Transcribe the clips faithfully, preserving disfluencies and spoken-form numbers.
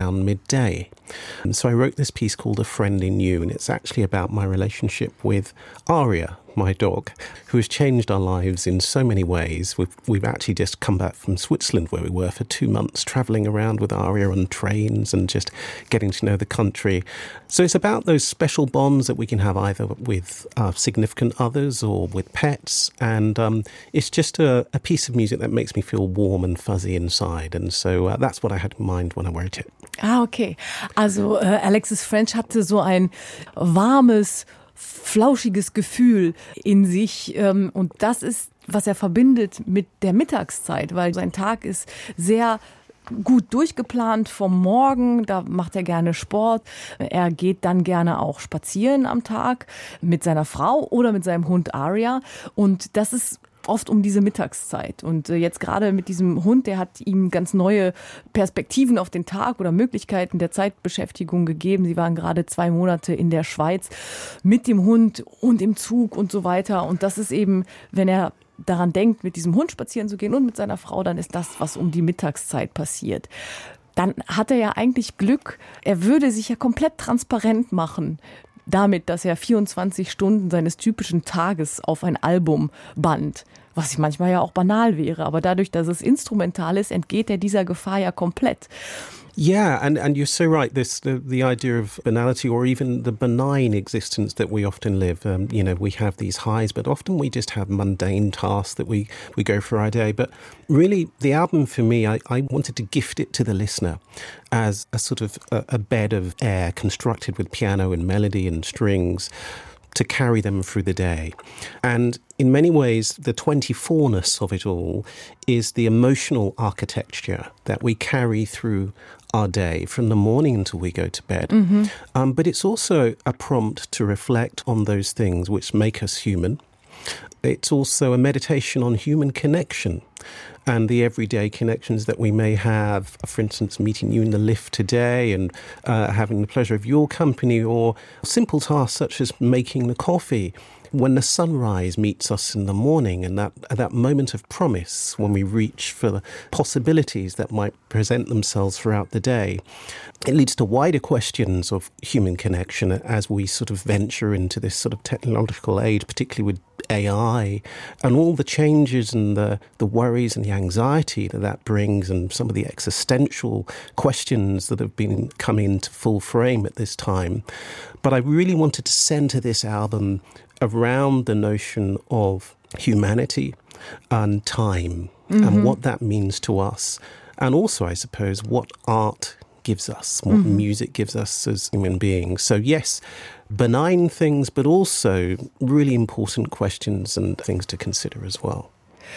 around midday. And so I wrote this piece called A Friend in You, and it's actually about my relationship with Aria, my dog, who has changed our lives in so many ways. We've, we've actually just come back from Switzerland, where we were for two months, travelling around with Aria on trains and just getting to know the country. So it's about those special bonds that we can have either with uh, significant others or with pets. And um, it's just a, a piece of music that makes me feel warm and fuzzy inside. And so uh, that's what I had in mind when I wrote it. Ah, okay. Also äh, Alexis French hatte so ein warmes, flauschiges Gefühl in sich, ähm, und das ist, was er verbindet mit der Mittagszeit, weil sein Tag ist sehr gut durchgeplant vom Morgen, da macht er gerne Sport, er geht dann gerne auch spazieren am Tag mit seiner Frau oder mit seinem Hund Aria, und das ist oft um diese Mittagszeit. Und jetzt gerade mit diesem Hund, der hat ihm ganz neue Perspektiven auf den Tag oder Möglichkeiten der Zeitbeschäftigung gegeben. Sie waren gerade zwei Monate in der Schweiz mit dem Hund und im Zug und so weiter. Und das ist eben, wenn er daran denkt, mit diesem Hund spazieren zu gehen und mit seiner Frau, dann ist das, was um die Mittagszeit passiert. Dann hat er ja eigentlich Glück, er würde sich ja komplett transparent machen damit, dass er vierundzwanzig Stunden seines typischen Tages auf ein Album band, was manchmal ja auch banal wäre. Aber dadurch, dass es instrumental ist, entgeht er dieser Gefahr ja komplett. Yeah, and, and you're so right. This the, the idea of banality, or even the benign existence that we often live. Um, you know, we have these highs, but often we just have mundane tasks that we, we go through our day. But really, the album for me, I, I wanted to gift it to the listener as a sort of a, a bed of air constructed with piano and melody and strings to carry them through the day. And in many ways, the twenty-four-ness of it all is the emotional architecture that we carry through our day from the morning until we go to bed. Mm-hmm. Um, but it's also a prompt to reflect on those things which make us human. It's also a meditation on human connection and the everyday connections that we may have. For instance, meeting you in the lift today and uh, having the pleasure of your company, or simple tasks such as making the coffee. When the sunrise meets us in the morning, and that that moment of promise when we reach for the possibilities that might present themselves throughout the day, it leads to wider questions of human connection as we sort of venture into this sort of technological age, particularly with A I and all the changes and the, the worries and the anxiety that that brings, and some of the existential questions that have been coming into full frame at this time. But I really wanted to center this album around the notion of humanity and time, mm-hmm. and what that means to us. And also, I suppose, what art gives us, what mm-hmm. music gives us as human beings. So yes, benign things, but also really important questions and things to consider as well.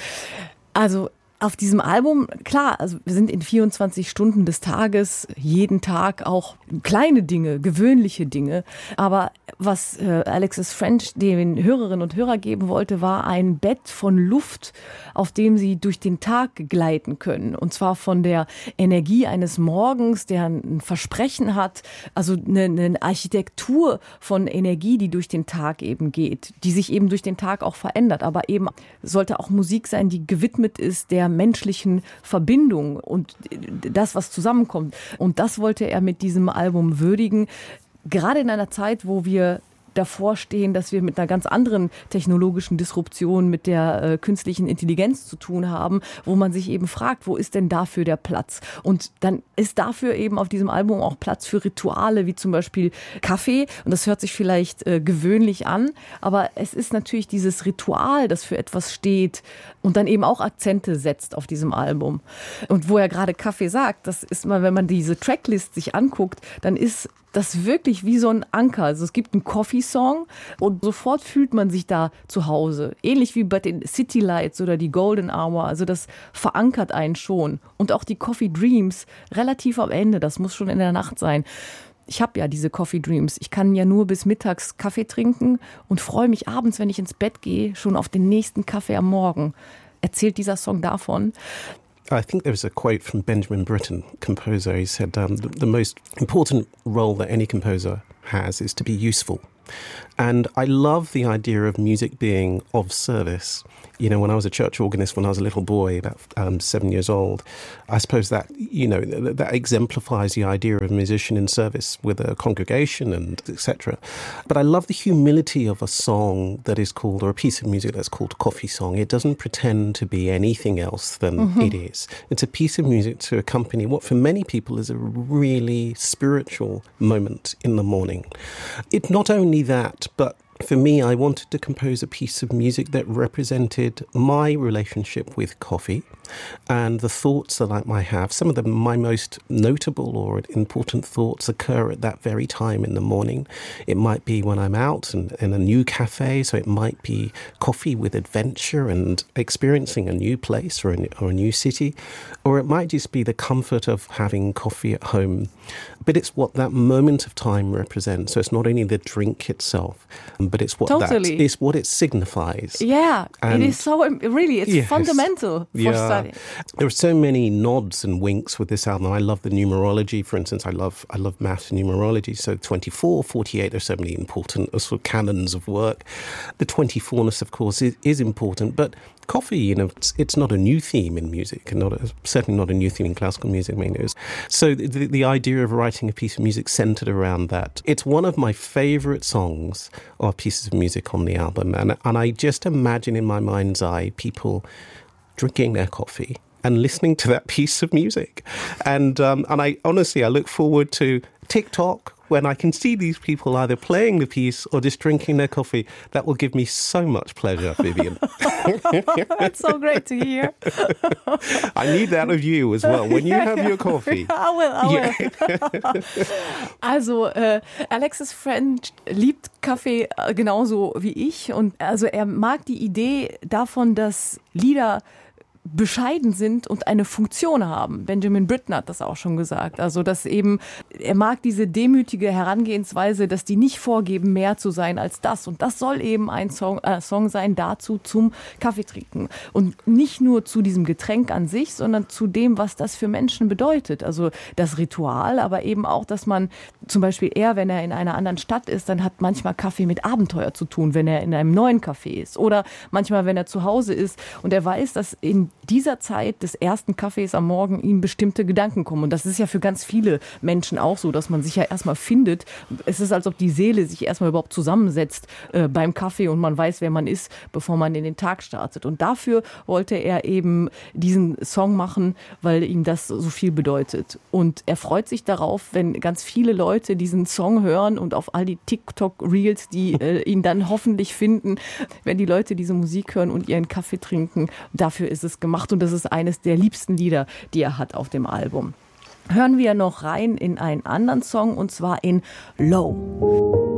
Also auf diesem Album, klar, also wir sind in vierundzwanzig Stunden des Tages, jeden Tag auch kleine Dinge, gewöhnliche Dinge. Aber was äh, Alexis French den Hörerinnen und Hörern geben wollte, war ein Bett von Luft, auf dem sie durch den Tag gleiten können. Und zwar von der Energie eines Morgens, der ein Versprechen hat, also eine, eine Architektur von Energie, die durch den Tag eben geht, die sich eben durch den Tag auch verändert. Aber eben sollte auch Musik sein, die gewidmet ist der menschlichen Verbindung und das, was zusammenkommt. Und das wollte er mit diesem Album würdigen. Gerade in einer Zeit, wo wir davor stehen, dass wir mit einer ganz anderen technologischen Disruption, mit der äh, künstlichen Intelligenz zu tun haben, wo man sich eben fragt, wo ist denn dafür der Platz? Und dann ist dafür eben auf diesem Album auch Platz für Rituale, wie zum Beispiel Kaffee. Und das hört sich vielleicht äh, gewöhnlich an, aber es ist natürlich dieses Ritual, das für etwas steht und dann eben auch Akzente setzt auf diesem Album. Und wo er gerade Kaffee sagt, das ist mal, wenn man diese Tracklist sich anguckt, dann ist das wirklich wie so ein Anker. Also es gibt einen Coffee-Song und sofort fühlt man sich da zu Hause. Ähnlich wie bei den City Lights oder die Golden Hour. Also das verankert einen schon. Und auch die Coffee Dreams relativ am Ende. Das muss schon in der Nacht sein. Ich habe ja diese Coffee Dreams. Ich kann ja nur bis mittags Kaffee trinken und freue mich abends, wenn ich ins Bett gehe, schon auf den nächsten Kaffee am Morgen. Erzählt dieser Song davon? I think there was a quote from Benjamin Britten, composer. He said, um, the, the most important role that any composer has is to be useful. And I love the idea of music being of service. You know, when I was a church organist when I was a little boy, about um, seven years old, I suppose that, you know, that, that exemplifies the idea of a musician in service with a congregation and et cetera. But I love the humility of a song that is called, or a piece of music that's called Coffee Song. It doesn't pretend to be anything else than mm-hmm. it is. It's a piece of music to accompany what for many people is a really spiritual moment in the morning. It's not only that, but for me, I wanted to compose a piece of music that represented my relationship with coffee and the thoughts that I might have. Some of the, my most notable or important thoughts occur at that very time in the morning. It might be when I'm out and in a new cafe, so it might be coffee with adventure and experiencing a new place or a, or a new city, or it might just be the comfort of having coffee at home. But it's what that moment of time represents. So it's not only the drink itself, but it's what totally. that is what it signifies. Yeah, and it is so really it's yes, fundamental for yeah. study. There are so many nods and winks with this album. I love the numerology, for instance. I love I love math and numerology. So twenty-four, forty-eight are so many important sort of canons of work. The twenty-fourness, of course, is, is important, but coffee, you know, it's, it's not a new theme in music, and not a, certainly not a new theme in classical music. I mean, it was, so the, the idea of writing a piece of music centered around that. It's one of my favorite songs or pieces of music on the album, and and I just imagine in my mind's eye people drinking their coffee and listening to that piece of music, and um, and I honestly I look forward to TikTok when I can see these people either playing the piece or just drinking their coffee. That will give me so much pleasure, Vivian. That's so great to hear. I need that of you as well, when you have your coffee. I will, I will. Also, äh, Alex's Friend liebt Kaffee genauso wie ich. Und also er mag die Idee davon, dass Lieder bescheiden sind und eine Funktion haben. Benjamin Britten hat das auch schon gesagt. Also, dass eben, er mag diese demütige Herangehensweise, dass die nicht vorgeben, mehr zu sein als das. Und das soll eben ein Song, äh, Song sein dazu zum Kaffeetrinken. Und nicht nur zu diesem Getränk an sich, sondern zu dem, was das für Menschen bedeutet. Also das Ritual, aber eben auch, dass man zum Beispiel er, wenn er in einer anderen Stadt ist, dann hat manchmal Kaffee mit Abenteuer zu tun, wenn er in einem neuen Café ist. Oder manchmal, wenn er zu Hause ist und er weiß, dass in dieser Zeit des ersten Kaffees am Morgen ihm bestimmte Gedanken kommen. Und das ist ja für ganz viele Menschen auch so, dass man sich ja erstmal findet. Es ist, als ob die Seele sich erstmal überhaupt zusammensetzt äh, beim Kaffee und man weiß, wer man ist, bevor man in den Tag startet. Und dafür wollte er eben diesen Song machen, weil ihm das so viel bedeutet. Und er freut sich darauf, wenn ganz viele Leute diesen Song hören und auf all die TikTok-Reels, die äh, ihn dann hoffentlich finden, wenn die Leute diese Musik hören und ihren Kaffee trinken. Dafür ist es gemacht und das ist eines der liebsten Lieder, die er hat auf dem Album. Hören wir noch rein in einen anderen Song und zwar in Low.